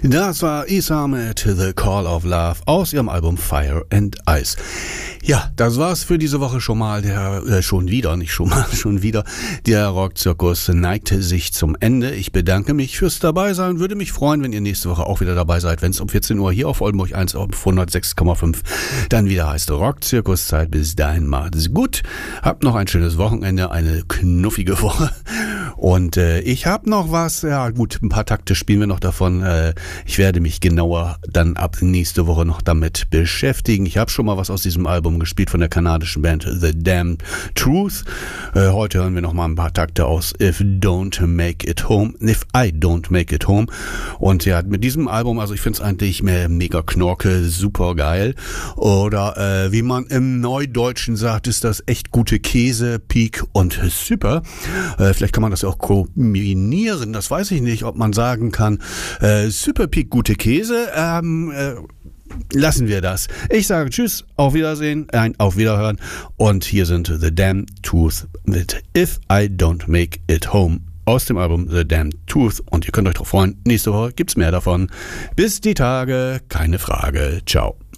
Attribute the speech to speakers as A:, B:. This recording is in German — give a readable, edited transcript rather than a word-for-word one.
A: Das war Isa mit The Call of Love aus ihrem Album Fire and Ice. Ja, das war's für diese Woche schon mal. Schon wieder. Der Rockzirkus neigte sich zum Ende. Ich bedanke mich fürs Dabeisein. Würde mich freuen, wenn ihr nächste Woche auch wieder dabei seid, wenn es um 14 Uhr hier auf Oldenburg 1 auf 106,5 dann wieder heißt Rockzirkuszeit. Bis dahin macht es gut. Habt noch ein schönes Wochenende, eine knuffige Woche. Und ich habe noch was. Ja gut, ein paar Takte spielen wir noch davon. Ich werde mich genauer dann ab nächste Woche noch damit beschäftigen. Ich habe schon mal was aus diesem Album gespielt von der kanadischen Band The Damn Truth. Heute hören wir noch mal ein paar Takte aus If I Don't Make It Home. Und ja, mit diesem Album, also ich finde es eigentlich mega knorke, super geil. Oder wie man im Neudeutschen sagt, ist das echt gute Käse, Peak und Super. Vielleicht kann man das ja auch kombinieren, das weiß ich nicht, ob man sagen kann, Super Peak, gute Käse, lassen wir das. Ich sage Tschüss, auf Wiedersehen, auf Wiederhören und hier sind The Damn Truth mit If I Don't Make It Home aus dem Album The Damn Truth und ihr könnt euch drauf freuen, nächste Woche gibt's mehr davon. Bis die Tage, keine Frage, ciao.